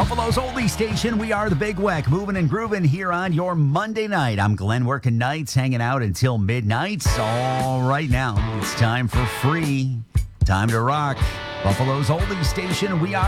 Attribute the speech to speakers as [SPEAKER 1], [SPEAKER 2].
[SPEAKER 1] Buffalo's oldie station. We are the Big Weck, moving and grooving here on your Monday night. I'm Glenn, working nights, hanging out until midnight. All right, now it's time for free. Time to rock. Buffalo's oldie station. We are